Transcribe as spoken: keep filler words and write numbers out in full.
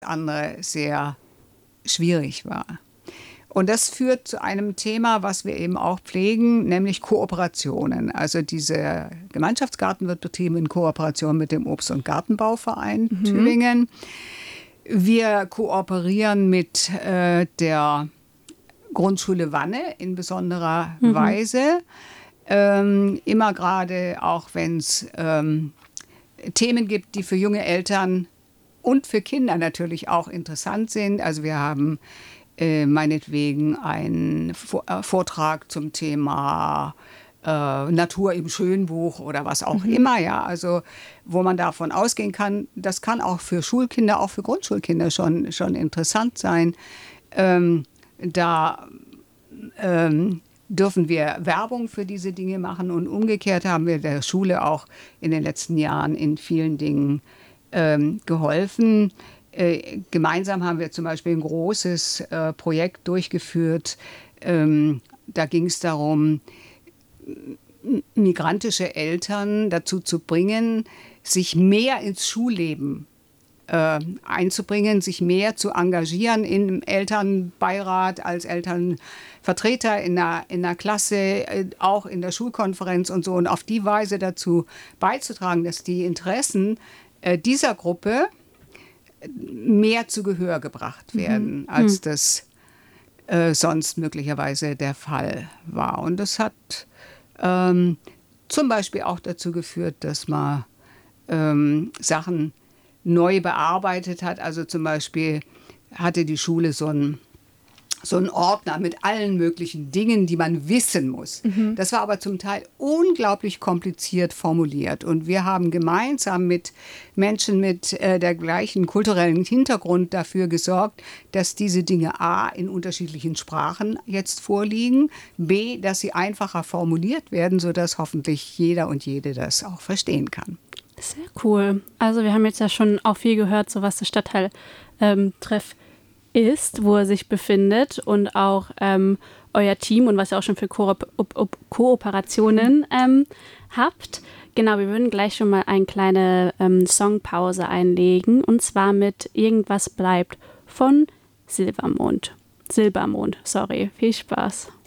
andere sehr schwierig war. Und das führt zu einem Thema, was wir eben auch pflegen, nämlich Kooperationen. Also dieser Gemeinschaftsgarten wird betrieben in Kooperation mit dem Obst- und Gartenbauverein mhm. Tübingen. Wir kooperieren mit äh, der Grundschule Wanne in besonderer mhm. Weise. Ähm, immer gerade auch, wenn es ähm, Themen gibt, die für junge Eltern und für Kinder natürlich auch interessant sind. Also wir haben äh, meinetwegen einen Vortrag zum Thema äh, Natur im Schönbuch oder was auch mhm. immer. Ja, also wo man davon ausgehen kann, das kann auch für Schulkinder, auch für Grundschulkinder schon, schon interessant sein. Ähm, da ähm, dürfen wir Werbung für diese Dinge machen und umgekehrt haben wir der Schule auch in den letzten Jahren in vielen Dingen ähm, geholfen. Äh, gemeinsam haben wir zum Beispiel ein großes äh, Projekt durchgeführt. Ähm, da ging es darum, migrantische Eltern dazu zu bringen, sich mehr ins Schulleben äh, einzubringen, sich mehr zu engagieren im Elternbeirat, als Elternvertreter in der, in der Klasse, äh, auch in der Schulkonferenz und so. Und auf die Weise dazu beizutragen, dass die Interessen äh, dieser Gruppe mehr zu Gehör gebracht werden, mhm. als das äh, sonst möglicherweise der Fall war. Und das hat ähm, zum Beispiel auch dazu geführt, dass man ähm, Sachen neu bearbeitet hat. Also zum Beispiel hatte die Schule so einen, so einen Ordner mit allen möglichen Dingen, die man wissen muss. Mhm. Das war aber zum Teil unglaublich kompliziert formuliert. Und wir haben gemeinsam mit Menschen mit äh, der gleichen kulturellen Hintergrund dafür gesorgt, dass diese Dinge a. in unterschiedlichen Sprachen jetzt vorliegen, b. dass sie einfacher formuliert werden, sodass hoffentlich jeder und jede das auch verstehen kann. Sehr cool. Also wir haben jetzt ja schon auch viel gehört, so was das Stadtteiltreff ähm, ist, wo er sich befindet und auch ähm, euer Team und was ihr auch schon für Ko- Kooperationen ähm, habt. Genau, wir würden gleich schon mal eine kleine ähm, Songpause einlegen und zwar mit Irgendwas bleibt von Silbermond. Silbermond, sorry. Viel Spaß.